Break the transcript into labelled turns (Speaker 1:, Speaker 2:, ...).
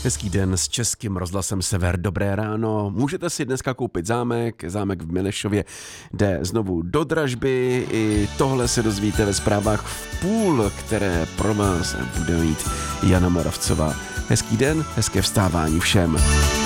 Speaker 1: Hezký den s Českým rozhlasem Sever. Dobré ráno. Můžete si dneska koupit zámek v Milešově jde znovu do dražby. I tohle se dozvíte ve zprávách v půl, které pro vás bude mít Jana Moravcová. Hezký den, hezké vstávání všem.